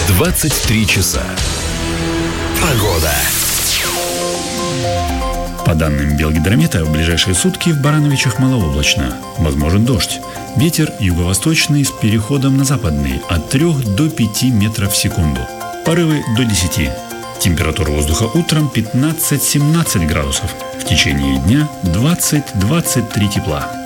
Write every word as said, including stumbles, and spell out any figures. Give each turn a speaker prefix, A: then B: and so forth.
A: двадцать три часа. Погода.
B: По данным Белгидромета, в ближайшие сутки в Барановичах малооблачно. Возможен дождь. Ветер юго-восточный с переходом на западный от трёх до пяти метров в секунду. Порывы до десяти. Температура воздуха утром пятнадцать-семнадцать градусов. В течение дня двадцать-двадцать три тепла.